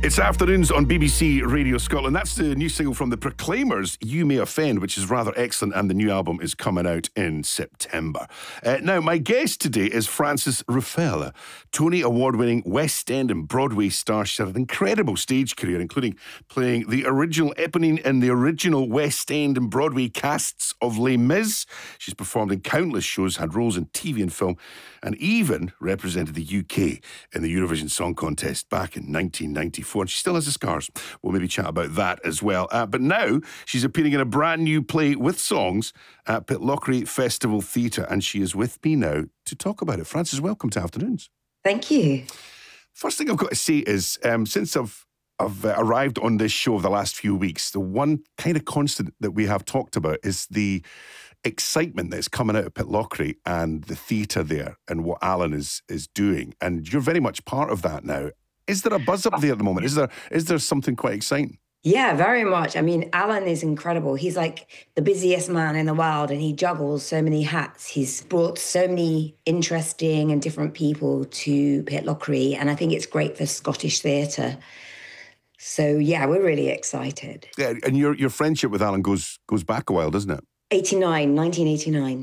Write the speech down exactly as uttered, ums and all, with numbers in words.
It's Afternoons on B B C Radio Scotland. That's the new single from the Proclaimers, You May Offend, which is rather excellent, and the new album is coming out in September. Uh, now, my guest today is Frances Ruffelle, Tony Award-winning West End and Broadway star. She had an incredible stage career, including playing the original Eponine in the original West End and Broadway casts of Les Mis. She's performed in countless shows, had roles in T V and film, and even represented the U K in the Eurovision Song Contest back in nineteen ninety-four. And she still has the scars. We'll maybe chat about that as well. Uh, but now she's appearing in a brand new play with songs at Pitlochry Festival Theatre, and she is with me now to talk about it. Frances, welcome to Afternoons. Thank you. First thing I've got to say is, um, since I've I've uh, arrived on this show over the last few weeks, the one kind of constant that we have talked about is the excitement that's coming out of Pitlochry and the theatre there and what Alan is is doing. And you're very much part of that now. Is there a buzz up there at the moment? Is there is there something quite exciting? Yeah, very much. I mean, Alan is incredible. He's like the busiest man in the world, and he juggles so many hats. He's brought so many interesting and different people to Pitlochry, and I think it's great for Scottish theatre. So, yeah, we're really excited. Yeah, and your your friendship with Alan goes goes back a while, doesn't it? eighty-nine, nineteen eighty-nine.